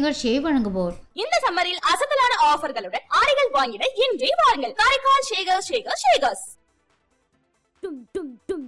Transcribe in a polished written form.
ஷேகர் ஷே வழங்குவோர். இந்த சம்மரில் அசத்தலான ஆஃபர்களுடன் ஆடைகள் வாங்கிட இன்றே வாருங்கள். காரைக்கால் ஷேகர் ஷேகர்ஸ்.